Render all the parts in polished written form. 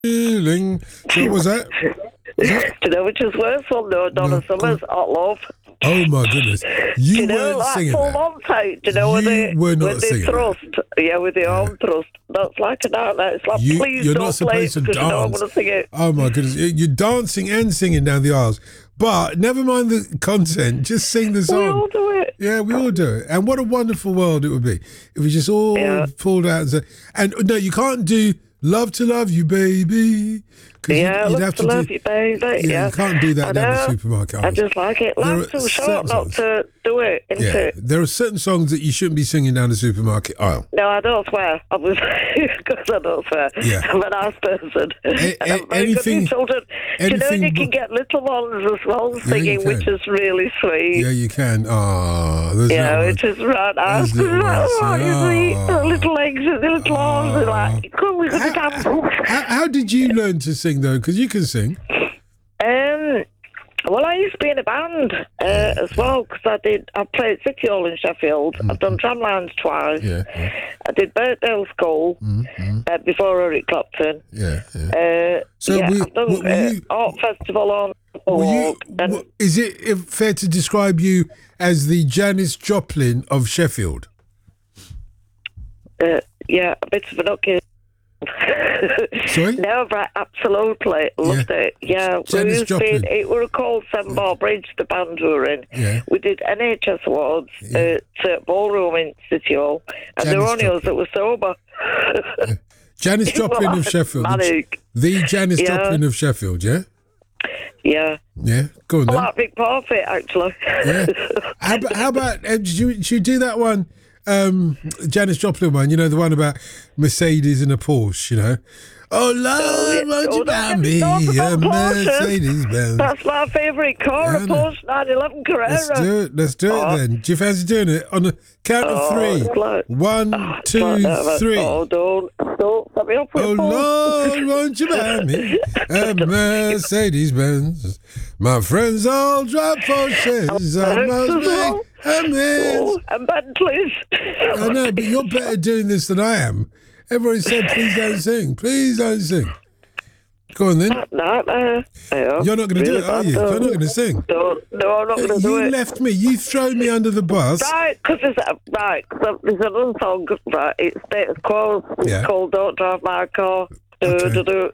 feeling. So what was that? Do you know which is worse one though? Donna Summers, Hot Love. Oh my goodness! You weren't like singing full that. on tight. Do you know You were not singing thrust? Yeah, with the arm thrust. That's like a nightmare. It's like, please you're don't not play supposed to because you know I'm dance. going to sing it. Oh my goodness! You're dancing and singing down the aisles. But never mind the content. Just sing the song. We all do it. Yeah, we all do it. And what a wonderful world it would be if we just all pulled out and said, and no, you can't do Love to Love You, Baby. Yeah, Love to Love You, Baby. Yeah, you can't do that down the supermarket. I just like it. Life's too short not to do it, isn't it? There are certain songs that you shouldn't be singing down the supermarket aisle. No, I don't swear, obviously, because I don't swear. Yeah. I'm a nice person. Anything, children. You know, you can get little ones as well singing, which is really sweet. Yeah, you can. Oh, there's which is right nice. Little legs and the little arms, like, come, we're going to dance. How did you learn to sing, though? Because you can sing. Well, I used to be in a band as well, because I played City Hall in Sheffield. I've done Tramlines twice. Yeah. I did Birkdale School before Eric Clapton. I've done Art Festival on Walk. Is it fair to describe you as the Janis Joplin of Sheffield? Yeah, a bit of an okay. Sorry? No, right, absolutely. Loved it. Yeah, it were called Seven Bar Bridge, the band we were in. Yeah. We did NHS Awards at Ballroom in City Hall, and there were only us that were sober. Janis Joplin of Sheffield. The Janis Joplin of Sheffield, yeah? Yeah. Yeah, go on then. I like Big Parfit, actually. Yeah. How about should you do that one? Janis Joplin one, you know, the one about Mercedes and a Porsche, you know. Oh, Lord, won't you buy me a Mercedes Benz? That's my favourite car, a Porsche 911 Carrera. Let's do it then. Do you fancy doing it? On the count of three. Like, 1, 2, 3. Oh, don't set me up with Oh, Lord, won't you buy me a Mercedes Benz? My friends all drive Porsches. I must make amends. And Bentleys. I know, but you're better doing this than I am. Everybody said, please don't sing. Please don't sing. Go on then. You're not going to do it, are you? You're not going to sing. No, I'm not going to do it. You left me. You throw me under the bus. Right, because there's another song, right, it's Status Quo. It's called Don't Drive My Car. I can't do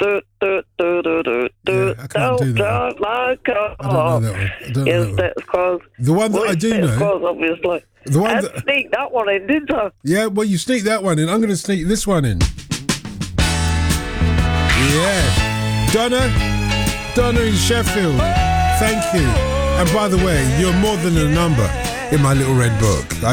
that. My car. I don't know that one. I don't know that one. The one that I do know. Quo, obviously. The one that sneak that one in, didn't I? Yeah, well, you sneak that one in. I'm going to sneak this one in. Yeah. Donna in Sheffield. Thank you. And by the way, you're more than a number in my little red book. I